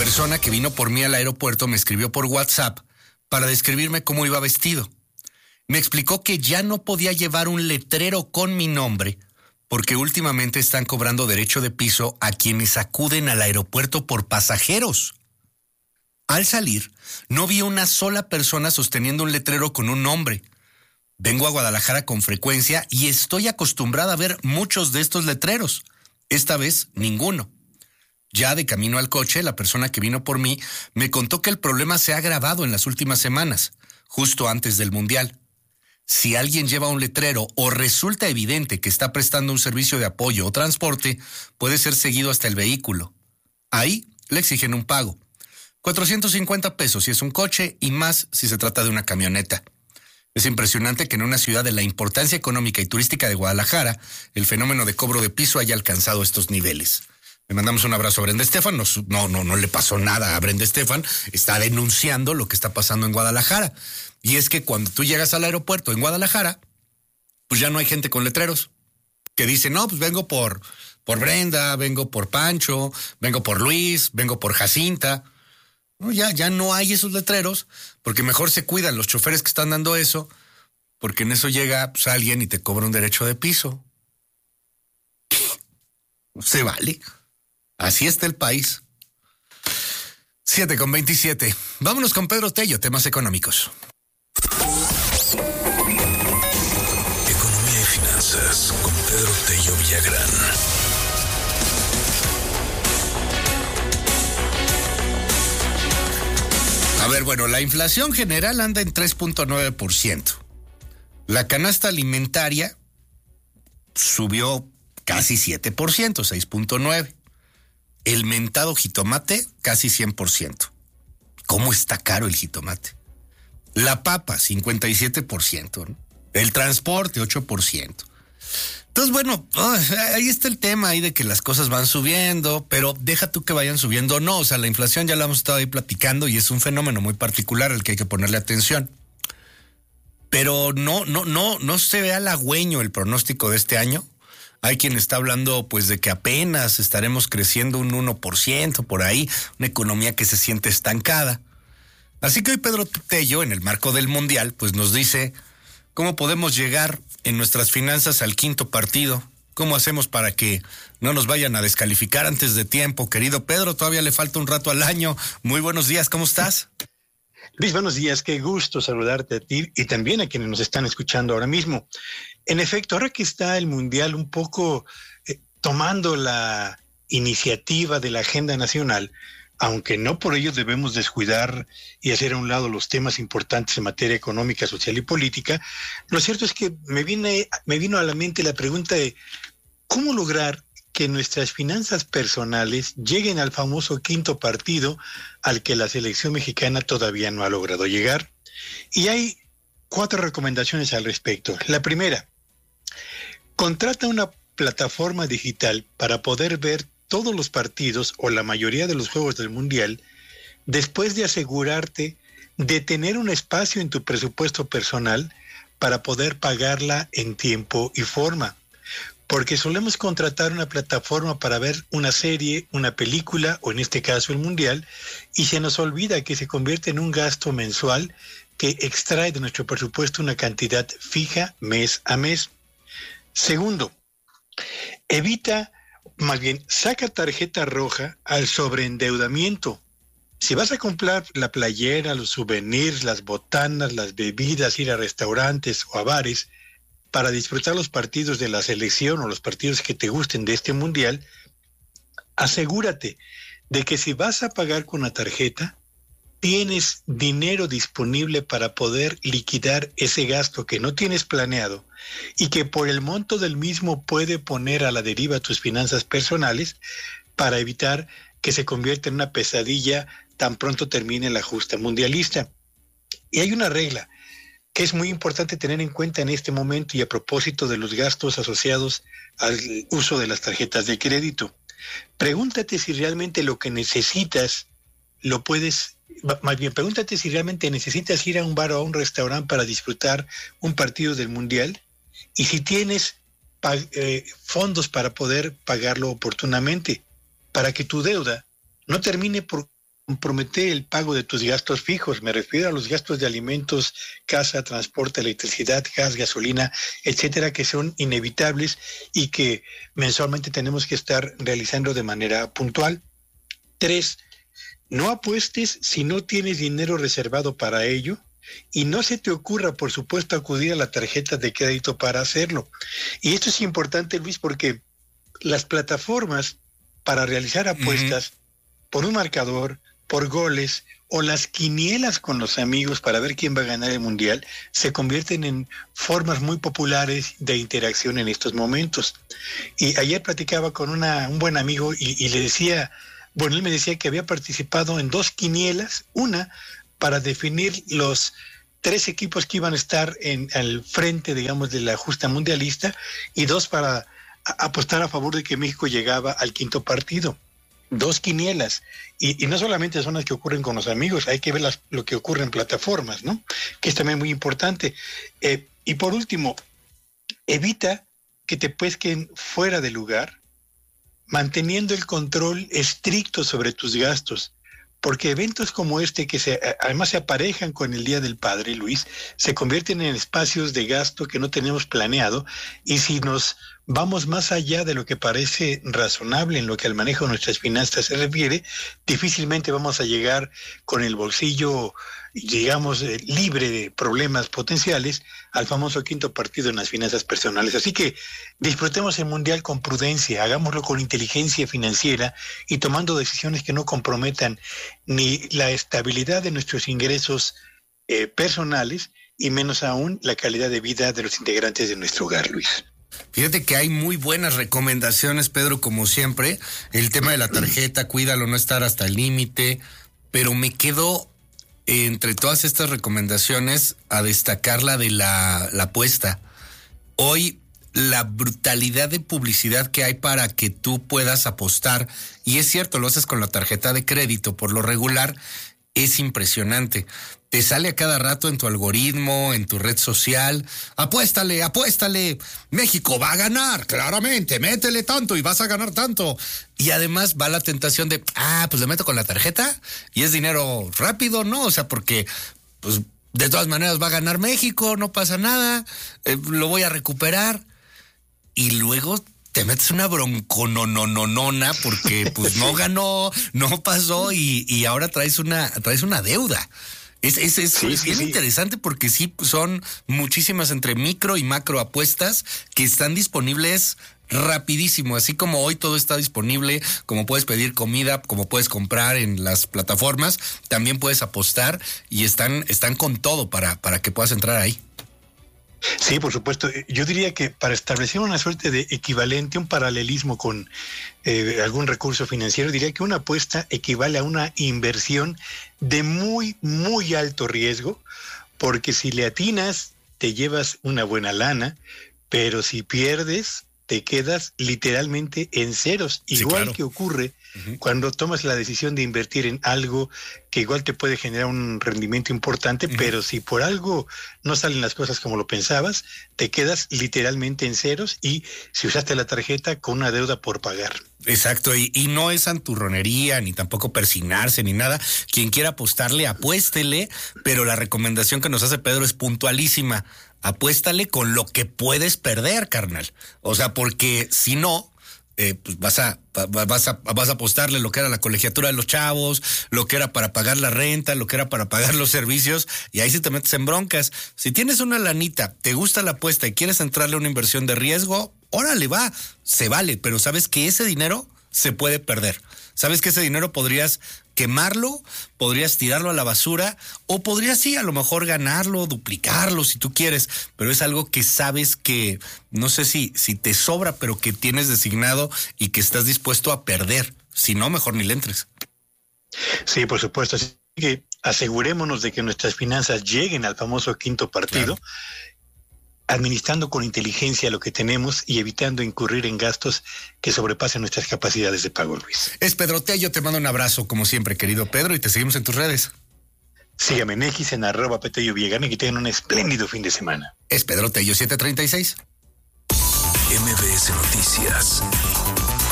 persona que vino por mí al aeropuerto me escribió por WhatsApp para describirme cómo iba vestido. Me explicó que ya no podía llevar un letrero con mi nombre porque últimamente están cobrando derecho de piso a quienes acuden al aeropuerto por pasajeros. Al salir, no vi una sola persona sosteniendo un letrero con un nombre. Vengo a Guadalajara con frecuencia y estoy acostumbrada a ver muchos de estos letreros. Esta vez, ninguno. Ya de camino al coche, la persona que vino por mí me contó que el problema se ha agravado en las últimas semanas, justo antes del Mundial. Si alguien lleva un letrero o resulta evidente que está prestando un servicio de apoyo o transporte, puede ser seguido hasta el vehículo. Ahí le exigen un pago. 450 pesos si es un coche y más si se trata de una camioneta. Es impresionante que en una ciudad de la importancia económica y turística de Guadalajara, el fenómeno de cobro de piso haya alcanzado estos niveles. Le mandamos un abrazo a Brenda Estefan. No le pasó nada a Brenda Estefan. Está denunciando lo que está pasando en Guadalajara. Y es que cuando tú llegas al aeropuerto en Guadalajara, pues ya no hay gente con letreros que dice, no, pues vengo por Brenda, vengo por Pancho, vengo por Luis, vengo por Jacinta. No, ya no hay esos letreros, porque mejor se cuidan los choferes que están dando eso, porque en eso llega pues, alguien y te cobra un derecho de piso. No se vale. Así está el país. 7:27. Vámonos con Pedro Tello, temas económicos. Economía y finanzas con Pedro Tello Villagrán. A ver, bueno, la inflación general anda en 3.9%. La canasta alimentaria subió casi 7%, 6.9%. El mentado jitomate, casi 100%. ¿Cómo está caro el jitomate? La papa, 57%, ¿no? El transporte, 8%. Entonces, bueno, ahí está el tema ahí de que las cosas van subiendo, pero deja tú que vayan subiendo o no. O sea, la inflación ya la hemos estado ahí platicando y es un fenómeno muy particular al que hay que ponerle atención. Pero no se ve halagüeño el pronóstico de este año. Hay quien está hablando pues de que apenas estaremos creciendo un 1% por ahí, una economía que se siente estancada. Así que hoy Pedro Tello, en el marco del Mundial, pues nos dice cómo podemos llegar en nuestras finanzas al quinto partido. ¿Cómo hacemos para que no nos vayan a descalificar antes de tiempo? Querido Pedro, todavía le falta un rato al año. Muy buenos días, ¿cómo estás? Luis, buenos días, qué gusto saludarte a ti y también a quienes nos están escuchando ahora mismo. En efecto, ahora que está el Mundial un poco tomando la iniciativa de la agenda nacional, aunque no por ello debemos descuidar y hacer a un lado los temas importantes en materia económica, social y política, lo cierto es que me vino a la mente la pregunta de cómo lograr que nuestras finanzas personales lleguen al famoso quinto partido al que la selección mexicana todavía no ha logrado llegar. Y hay 4 recomendaciones al respecto. La primera, contrata una plataforma digital para poder ver todos los partidos o la mayoría de los juegos del Mundial, después de asegurarte de tener un espacio en tu presupuesto personal para poder pagarla en tiempo y forma. Porque solemos contratar una plataforma para ver una serie, una película, o en este caso el Mundial, y se nos olvida que se convierte en un gasto mensual que extrae de nuestro presupuesto una cantidad fija mes a mes. Segundo, saca tarjeta roja al sobreendeudamiento. Si vas a comprar la playera, los souvenirs, las botanas, las bebidas, ir a restaurantes o a bares, para disfrutar los partidos de la selección o los partidos que te gusten de este Mundial, asegúrate de que si vas a pagar con la tarjeta, tienes dinero disponible para poder liquidar ese gasto que no tienes planeado y que por el monto del mismo puede poner a la deriva tus finanzas personales para evitar que se convierta en una pesadilla tan pronto termine la justa mundialista. Y hay una regla que es muy importante tener en cuenta en este momento y a propósito de los gastos asociados al uso de las tarjetas de crédito. Pregúntate si realmente lo que necesitas pregúntate si realmente necesitas ir a un bar o a un restaurante para disfrutar un partido del Mundial y si tienes fondos para poder pagarlo oportunamente, para que tu deuda no termine por comprometer el pago de tus gastos fijos. Me refiero a los gastos de alimentos, casa, transporte, electricidad, gas, gasolina, etcétera, que son inevitables y que mensualmente tenemos que estar realizando de manera puntual. 3, no apuestes si no tienes dinero reservado para ello. Y no se te ocurra, por supuesto, acudir a la tarjeta de crédito para hacerlo. Y esto es importante, Luis, porque las plataformas para realizar apuestas por un marcador, por goles o las quinielas con los amigos para ver quién va a ganar el mundial se convierten en formas muy populares de interacción en estos momentos. Y ayer platicaba con un buen amigo y le decía, bueno, él me decía que había participado en 2 quinielas, una para definir los 3 equipos que iban a estar al frente, digamos, de la justa mundialista, y 2 para apostar a favor de que México llegaba al 5º partido. 2 quinielas. Y no solamente son las que ocurren con los amigos, hay que ver lo que ocurre en plataformas, ¿no? Que es también muy importante. Y por último, evita que te pesquen fuera de lugar, manteniendo el control estricto sobre tus gastos. Porque eventos como este, que además se aparejan con el Día del Padre, Luis, se convierten en espacios de gasto que no tenemos planeado, y si nos vamos más allá de lo que parece razonable en lo que al manejo de nuestras finanzas se refiere, difícilmente vamos a llegar con el bolsillo, digamos, libre de problemas potenciales al famoso 5º partido en las finanzas personales. Así que disfrutemos el Mundial con prudencia, hagámoslo con inteligencia financiera y tomando decisiones que no comprometan ni la estabilidad de nuestros ingresos personales y menos aún la calidad de vida de los integrantes de nuestro hogar, Luis. Fíjate que hay muy buenas recomendaciones, Pedro, como siempre. El tema de la tarjeta, cuídalo, no estar hasta el límite, pero me quedo entre todas estas recomendaciones a destacar la de la apuesta. Hoy la brutalidad de publicidad que hay para que tú puedas apostar, y es cierto, lo haces con la tarjeta de crédito por lo regular, es impresionante. Te sale a cada rato en tu algoritmo, en tu red social, apuéstale, México va a ganar, claramente, métele tanto y vas a ganar tanto. Y además va la tentación de, pues le meto con la tarjeta y es dinero rápido, ¿no? O sea, porque pues de todas maneras va a ganar México, no pasa nada, lo voy a recuperar. Y luego te metes una bronconononona porque pues no ganó, no pasó y ahora traes una deuda. Es bien interesante porque sí son muchísimas entre micro y macro apuestas que están disponibles rapidísimo, así como hoy todo está disponible, como puedes pedir comida, como puedes comprar en las plataformas, también puedes apostar y están con todo para que puedas entrar ahí. Sí, por supuesto. Yo diría que para establecer una suerte de equivalente, un paralelismo con algún recurso financiero, diría que una apuesta equivale a una inversión de muy, muy alto riesgo, porque si le atinas, te llevas una buena lana, pero si pierdes, te quedas literalmente en ceros. Sí, igual claro. Que ocurre cuando tomas la decisión de invertir en algo que igual te puede generar un rendimiento importante, pero si por algo no salen las cosas como lo pensabas, te quedas literalmente en ceros y si usaste la tarjeta con una deuda por pagar. Exacto, y no es santurronería, ni tampoco persignarse, ni nada. Quien quiera apostarle, apuéstele, pero la recomendación que nos hace Pedro es puntualísima. Apuéstale con lo que puedes perder, carnal. O sea, porque si no, pues vas a apostarle lo que era la colegiatura de los chavos, lo que era para pagar la renta, lo que era para pagar los servicios, y ahí sí te metes en broncas. Si tienes una lanita, te gusta la apuesta y quieres entrarle a una inversión de riesgo, órale, va, se vale, pero sabes que ese dinero se puede perder. Sabes que ese dinero podrías quemarlo, podrías tirarlo a la basura o podrías sí a lo mejor ganarlo, duplicarlo si tú quieres, pero es algo que sabes que no sé si te sobra, pero que tienes designado y que estás dispuesto a perder. Si no, mejor ni le entres. Sí, por supuesto. Así que asegurémonos de que nuestras finanzas lleguen al famoso 5º partido. Claro. Administrando con inteligencia lo que tenemos y evitando incurrir en gastos que sobrepasen nuestras capacidades de pago, Luis. Es Pedro Tello, te mando un abrazo como siempre, querido Pedro, y te seguimos en tus redes. Sígame en X, en @Petello Villagrán, y que tengan un espléndido fin de semana. Es Pedro Tello 736. MBS Noticias.